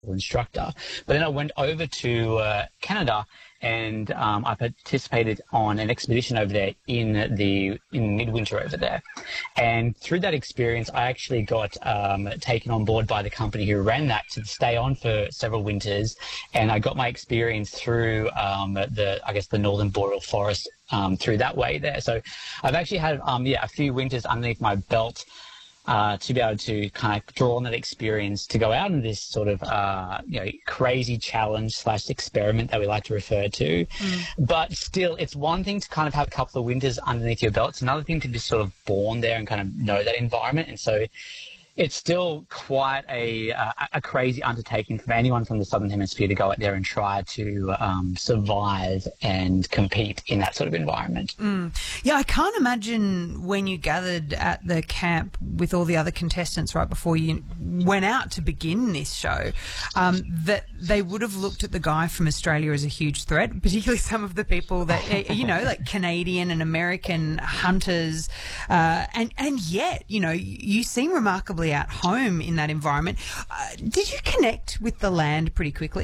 instructor. But then I went over to Canada, and I participated on an expedition over there in midwinter over there. And through that experience, I actually got taken on board by the company who ran that to stay on for several winters. And I got my experience through the Northern Boreal Forest through that way there. So I've actually had a few winters underneath my belt to be able to kind of draw on that experience to go out in this sort of, crazy challenge / experiment that we like to refer to. But still, it's one thing to kind of have a couple of winters underneath your belt. It's another thing to be sort of born there and kind of know that environment. And so it's still quite a crazy undertaking for anyone from the Southern Hemisphere to go out there and try to survive and compete in that sort of environment. Yeah, I can't imagine when you gathered at the camp with all the other contestants right before you went out to begin this show, that they would have looked at the guy from Australia as a huge threat, particularly some of the people that, like Canadian and American hunters. And yet, you seem remarkably at home in that environment. Did you connect with the land pretty quickly?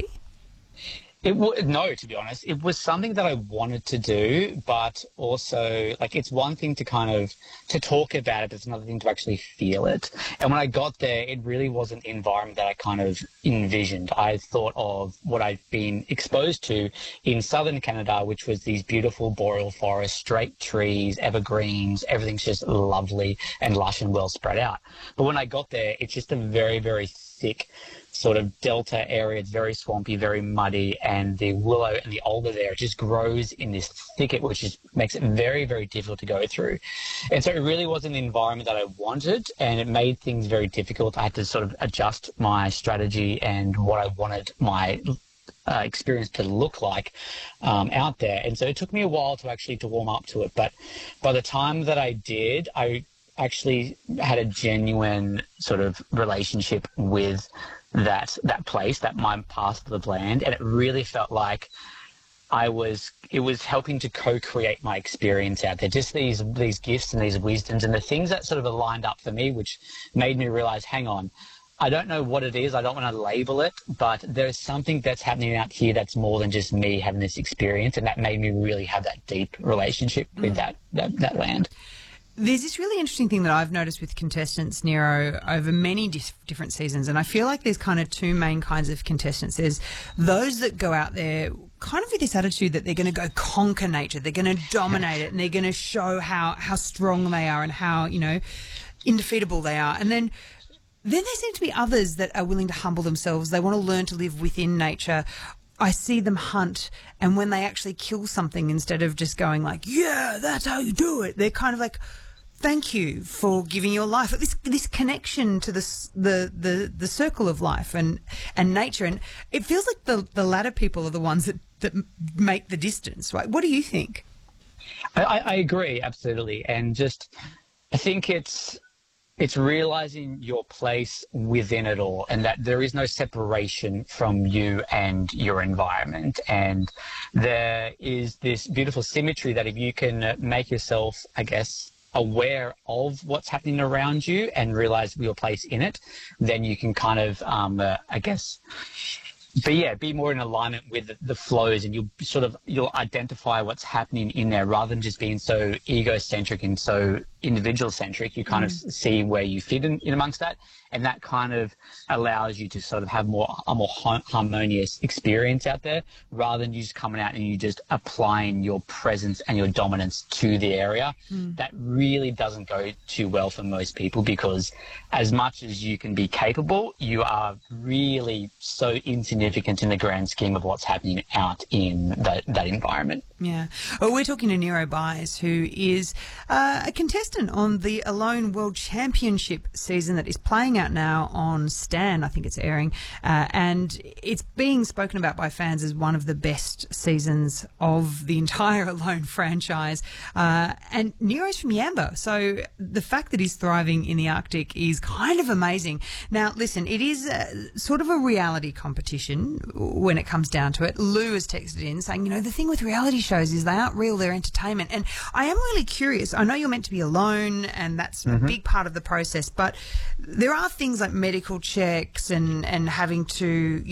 No, to be honest. It was something that I wanted to do, but also, it's one thing to kind of to talk about it, it's another thing to actually feel it. And when I got there, it really wasn't the environment that I kind of envisioned. I thought of what I'd been exposed to in southern Canada, which was these beautiful boreal forests, straight trees, evergreens, everything's just lovely and lush and well spread out. But when I got there, it's just a very, very thick sort of delta area. It's very swampy, very muddy, and the willow and the alder there just grows in this thicket, which just makes it very, very difficult to go through. And so it really wasn't the environment that I wanted, and it made things very difficult. I had to sort of adjust my strategy and what I wanted my experience to look like out there. And so it took me a while to warm up to it. But by the time that I did, I actually had a genuine sort of relationship with that place, that my path to the land, and it really felt like it was helping to co-create my experience out there. Just these gifts and these wisdoms and the things that sort of lined up for me, which made me realize, hang on, I don't know what it is. I don't want to label it, but there's something that's happening out here that's more than just me having this experience, and that made me really have that deep relationship with that land. There's this really interesting thing that I've noticed with contestants, Nero, over many different seasons, and I feel like there's kind of two main kinds of contestants. There's those that go out there kind of with this attitude that they're going to go conquer nature, they're going to dominate it, and they're going to show how strong they are and how, indefeatable they are. And then there seem to be others that are willing to humble themselves. They want to learn to live within nature. I see them hunt, and when they actually kill something, instead of just going like, yeah, that's how you do it, they're kind of like, thank you for giving your life. This connection to the circle of life and nature. And it feels like the latter people are the ones that make the distance, right? What do you think? I agree, absolutely. And just, I think it's realizing your place within it all, and that there is no separation from you and your environment. And there is this beautiful symmetry that if you can make yourself, I guess, aware of what's happening around you and realize your place in it, then you can kind of, be more in alignment with the flows, and you'll identify what's happening in there rather than just being so egocentric and so individual centric. You kind of see where you fit in amongst that, and that kind of allows you to sort of have a more harmonious experience out there, rather than you just coming out and you just applying your presence and your dominance to the area. That really doesn't go too well for most people, because as much as you can be capable, you are really so insignificant in the grand scheme of what's happening out in that environment. Yeah. Well, we're talking to Nero Byers, who is a contestant on the Alone World Championship season that is playing out now on Stan. I think it's airing. And it's being spoken about by fans as one of the best seasons of the entire Alone franchise. And Nero's from Yamba, so the fact that he's thriving in the Arctic is kind of amazing. Now, listen, it is sort of a reality competition when it comes down to it. Lou has texted in saying, the thing with reality shows is they aren't real, they're entertainment. And I am really curious. I know you're meant to be alone, and that's a big part of the process, but there are things like medical checks and having to,